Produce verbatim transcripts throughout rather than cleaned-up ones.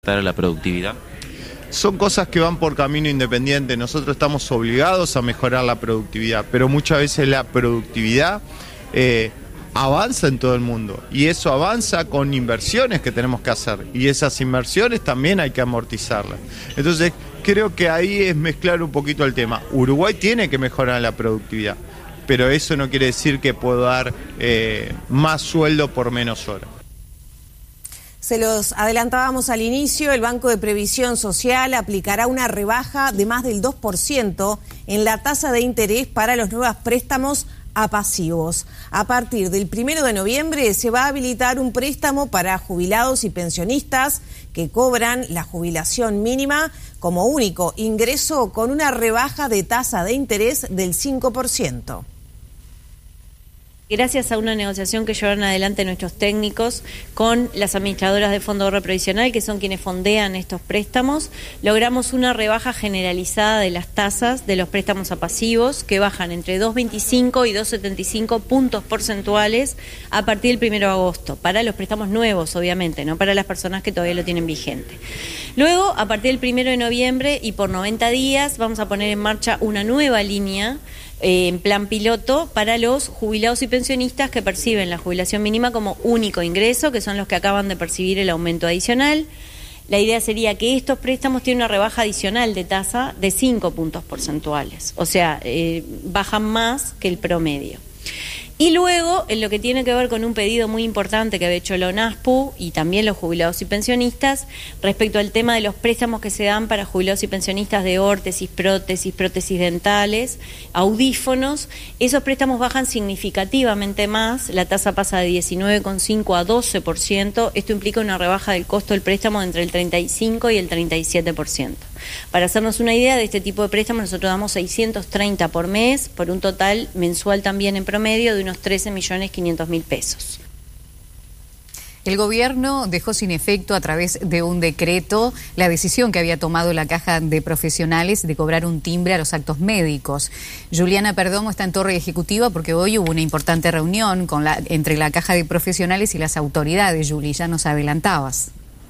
a la productividad? Son cosas que van por camino independiente. Nosotros estamos obligados a mejorar la productividad, pero muchas veces la productividad eh, avanza en todo el mundo y eso avanza con inversiones que tenemos que hacer y esas inversiones también hay que amortizarlas. Entonces creo que ahí es mezclar un poquito el tema. Uruguay tiene que mejorar la productividad, pero eso no quiere decir que puedo dar eh, más sueldo por menos horas. Se los adelantábamos al inicio, el Banco de Previsión Social aplicará una rebaja de más del dos por ciento en la tasa de interés para los nuevos préstamos a pasivos. A partir del primero de noviembre se va a habilitar un préstamo para jubilados y pensionistas que cobran la jubilación mínima como único ingreso con una rebaja de tasa de interés del cinco por ciento. Gracias a una negociación que llevaron adelante nuestros técnicos con las administradoras de Fondo de Ahorro Previsional, que son quienes fondean estos préstamos, logramos una rebaja generalizada de las tasas de los préstamos a pasivos que bajan entre dos coma veinticinco y dos coma setenta y cinco puntos porcentuales a partir del primero de agosto, para los préstamos nuevos, obviamente, no para las personas que todavía lo tienen vigente. Luego, a partir del primero de noviembre y por noventa días, vamos a poner en marcha una nueva línea Eh, en plan piloto para los jubilados y pensionistas que perciben la jubilación mínima como único ingreso, que son los que acaban de percibir el aumento adicional. La idea sería que estos préstamos tienen una rebaja adicional de tasa de cinco puntos porcentuales, o sea, eh, bajan más que el promedio. Y luego, en lo que tiene que ver con un pedido muy importante que había hecho la ONASPU y también los jubilados y pensionistas, respecto al tema de los préstamos que se dan para jubilados y pensionistas de órtesis, prótesis, prótesis dentales, audífonos, esos préstamos bajan significativamente más, la tasa pasa de diecinueve coma cinco a doce por ciento, esto implica una rebaja del costo del préstamo de entre el treinta y cinco y el treinta y siete por ciento. Para hacernos una idea de este tipo de préstamos, nosotros damos seiscientos treinta por mes, por un total mensual también en promedio de unos trece millones quinientos mil pesos. El gobierno dejó sin efecto a través de un decreto la decisión que había tomado la Caja de Profesionales de cobrar un timbre a los actos médicos. Juliana Perdomo está en Torre Ejecutiva porque hoy hubo una importante reunión con la, entre la Caja de Profesionales y las autoridades. Juli, ya nos adelantabas.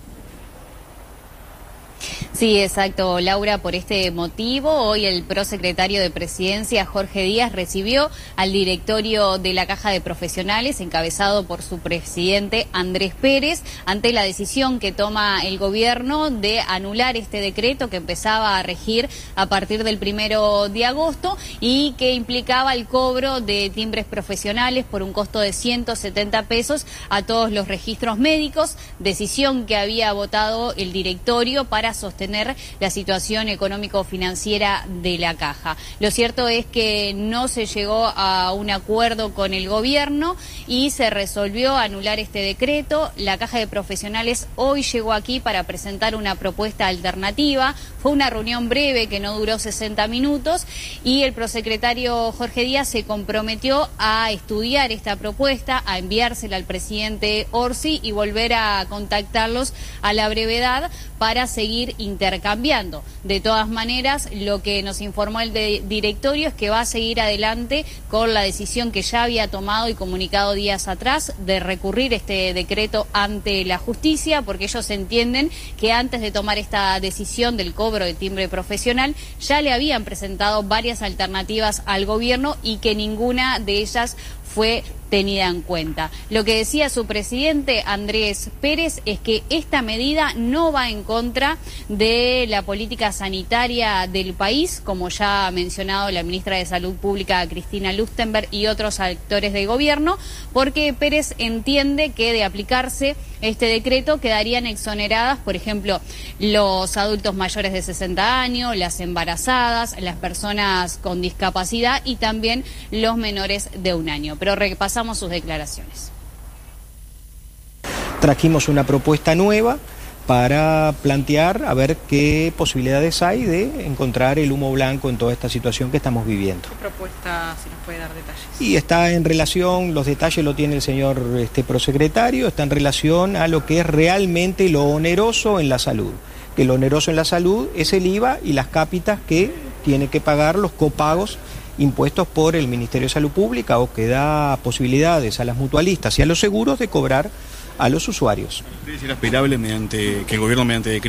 Sí, exacto, Laura, por este motivo, hoy el prosecretario de Presidencia, Jorge Díaz, recibió al directorio de la Caja de Profesionales, encabezado por su presidente Andrés Pérez, ante la decisión que toma el gobierno de anular este decreto que empezaba a regir a partir del primero de agosto y que implicaba el cobro de timbres profesionales por un costo de ciento setenta pesos a todos los registros médicos, decisión que había votado el directorio para sostener la situación económico-financiera de la Caja. Lo cierto es que no se llegó a un acuerdo con el gobierno y se resolvió anular este decreto. La Caja de Profesionales hoy llegó aquí para presentar una propuesta alternativa. Fue una reunión breve que no duró sesenta minutos y el prosecretario Jorge Díaz se comprometió a estudiar esta propuesta, a enviársela al presidente Orsi y volver a contactarlos a la brevedad para seguir intercambiando. De todas maneras, lo que nos informó el de directorio es que va a seguir adelante con la decisión que ya había tomado y comunicado días atrás de recurrir este decreto ante la justicia, porque ellos entienden que antes de tomar esta decisión del cobro de timbre profesional ya le habían presentado varias alternativas al gobierno y que ninguna de ellas fue tenida en cuenta. Lo que decía su presidente, Andrés Pérez, es que esta medida no va en contra de la política sanitaria del país, como ya ha mencionado la ministra de Salud Pública, Cristina Lustenberg, y otros actores de gobierno, porque Pérez entiende que de aplicarse este decreto quedarían exoneradas, por ejemplo, los adultos mayores de sesenta años, las embarazadas, las personas con discapacidad y también los menores de un año. Pero repasamos sus declaraciones. Trajimos una propuesta nueva para plantear a ver qué posibilidades hay de encontrar el humo blanco en toda esta situación que estamos viviendo. ¿Qué propuesta, si nos puede dar detalles? Y está en relación, los detalles lo tiene el señor este, prosecretario, está en relación a lo que es realmente lo oneroso en la salud. Que lo oneroso en la salud es el I V A y las cápitas que tiene que pagar los copagos impuestos por el Ministerio de Salud Pública o que da posibilidades a las mutualistas y a los seguros de cobrar a los usuarios. ¿Es aspirable mediante que el gobierno mediante decreto